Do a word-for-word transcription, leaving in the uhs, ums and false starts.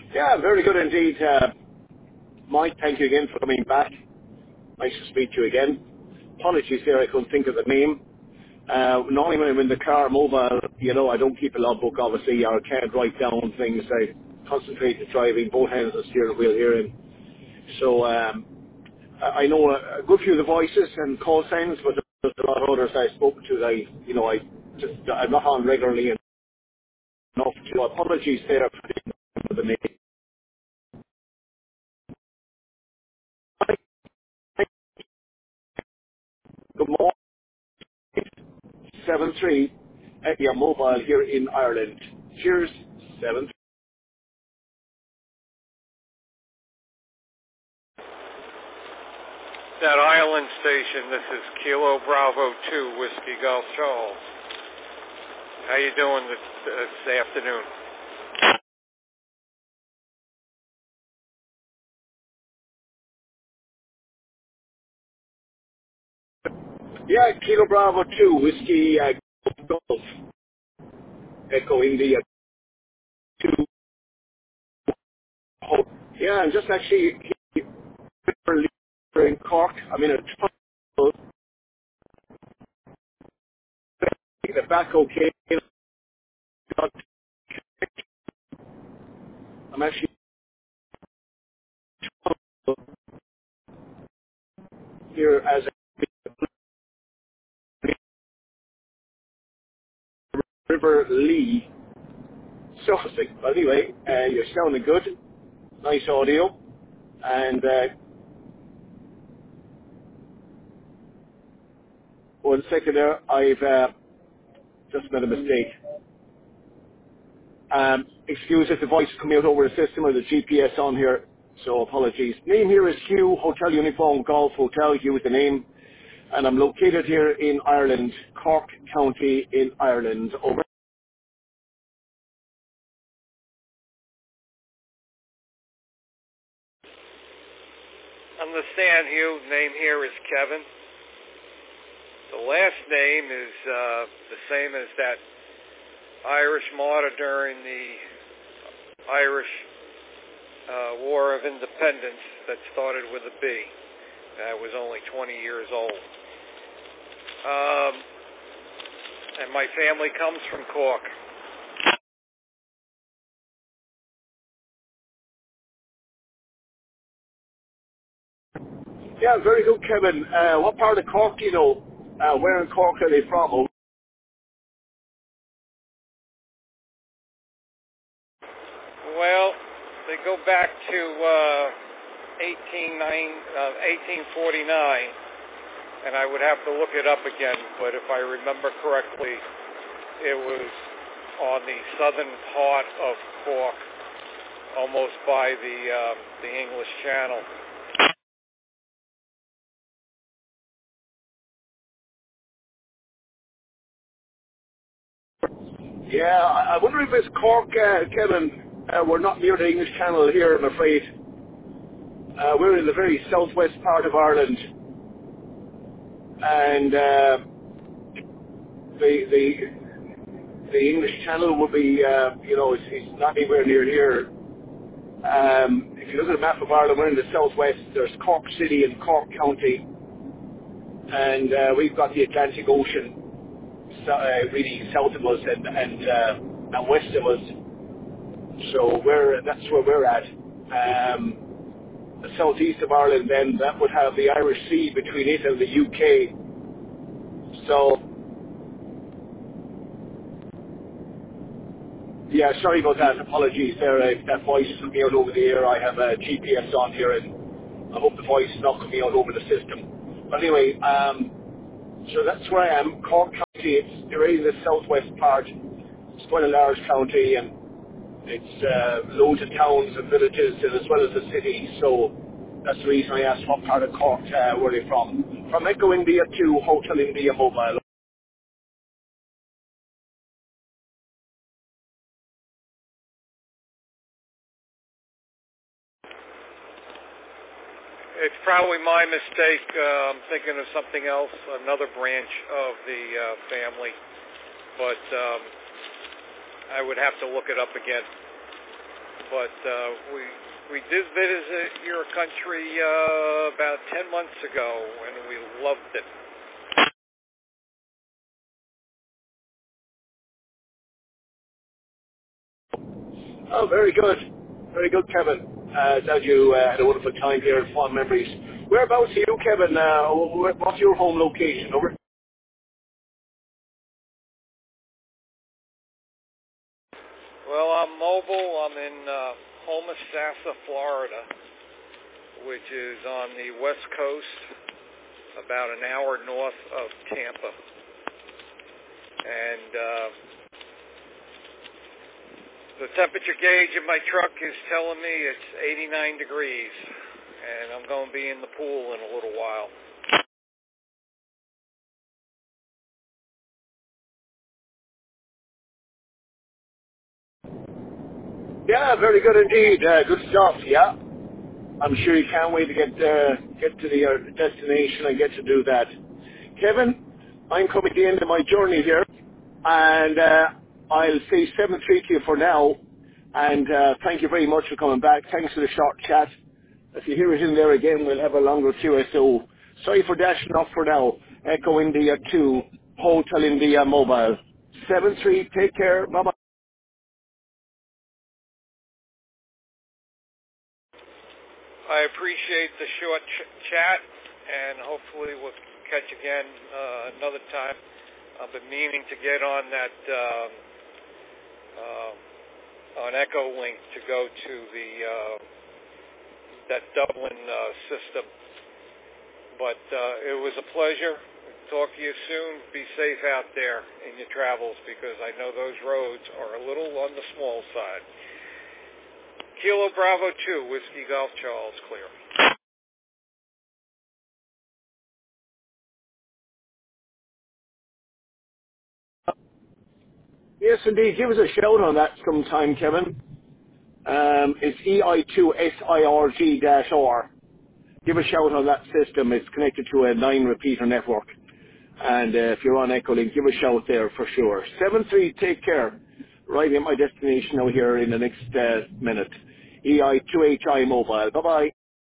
Yeah, very good indeed. Uh, Mike, thank you again for coming back. Nice to speak to you again. Apologies there, I couldn't think of the name. Uh, normally when I'm in the car mobile, you know, I don't keep a logbook, obviously, or I can't write down things. I concentrate on driving, both hands on the steering wheel here. And so um, I I know a, a good few of the voices and call signs, but there's a lot of others I've spoken to that I, you know, I just, I'm not on regularly enough to. Apologies there for the name. Good morning. Seven three at your mobile here in Ireland. Cheers. Seven. That island station, this is Kilo Bravo two, Whiskey Golf Charles. How you doing this, this afternoon? Yeah, Kilo Bravo two whiskey uh, Golf. Echo India two. Oh, yeah, I'm just actually here in Cork. I'm in a tunnel. The back okay. I'm actually here as a River Lee. So anyway, uh, you're sounding good. Nice audio. And uh, one second there, I've uh, just made a mistake. Um, excuse if the voice is coming out over the system or the G P S on here, so apologies. Name here is Hugh, Hotel Uniform Golf Hotel, Hugh is the name. And I'm located here in Ireland, Cork County in Ireland. Over. Understand, Hugh. Name here is Kevin. The last name is uh, the same as that Irish martyr during the Irish uh, War of Independence that started with a B. That was only twenty years old. Um, and my family comes from Cork. Yeah, very good, Kevin. Uh, what part of Cork do you know? Uh, where in Cork are they from? Well, they go back to uh, eighteen forty-nine, and I would have to look it up again, but if I remember correctly, it was on the southern part of Cork, almost by the uh, the English Channel. Yeah, I I wonder if it's Cork, uh, Kevin. Uh, we're not near the English Channel here, I'm afraid. Uh, we're in the very southwest part of Ireland, and uh, the the the English Channel would be, uh, you know, it's, it's not anywhere near here. Um, if you look at the map of Ireland, we're in the southwest. There's Cork City and Cork County, and uh, we've got the Atlantic Ocean so, uh, really south of us and and, uh, and west of us. So we're that's where we're at. Um, the southeast of Ireland, then that would have the Irish Sea between it and the U K. So yeah, sorry about that. Apologies there. Uh, that voice is coming out over the air. I have a G P S on here, and I hope the voice is not coming out over the system. But anyway, um, so that's where I am. Cork County. It's right in the southwest part. It's quite a large county, and it's uh, loads of towns and villages, and as well as the city. So that's the reason I asked what part of Cork uh, were they from. From Echo India to Hotel India Mobile. It's probably my mistake. Uh, I'm thinking of something else, another branch of the uh, family, but um, I would have to look it up again. but uh, we we did visit your country uh, about ten months ago, and we loved it. Oh, very good. Very good, Kevin. Uh, glad you uh, had a wonderful time here and fond memories. Whereabouts are you, Kevin? Uh, wh- what's your home location? Over? Well, I'm mobile. I'm in uh, Homosassa, Florida, which is on the west coast, about an hour north of Tampa. And uh, the temperature gauge in my truck is telling me it's eighty-nine degrees, and I'm going to be in the pool in a little while. Yeah, very good indeed. Uh, good stuff, yeah. I'm sure you can't wait to get uh, get to the uh, destination and get to do that. Kevin, I'm coming to the end of my journey here, and uh, I'll say seven three to you for now, and uh, thank you very much for coming back. Thanks for the short chat. If you hear it in there again, we'll have a longer Q S O. Sorry for dashing off for now. Echo India two, Hotel India Mobile. seven three, take care, bye-bye. I appreciate the short ch- chat, and hopefully we'll catch again uh, another time. I've been meaning to get on that um, uh, on Echo Link to go to the uh, that Dublin uh, system, but uh, it was a pleasure. Talk to you soon. Be safe out there in your travels, because I know those roads are a little on the small side. Kilo Bravo two, Whiskey Golf Charles, clear. Yes, indeed. Give us a shout on that sometime, Kevin. Um, it's E I two S I R G R. Give a shout on that system. It's connected to a nine repeater network. And uh, if you're on Echolink, give a shout there for sure. seven three, take care. Right at my destination now here in the next uh, minute. E I two H I Mobile. Bye-bye.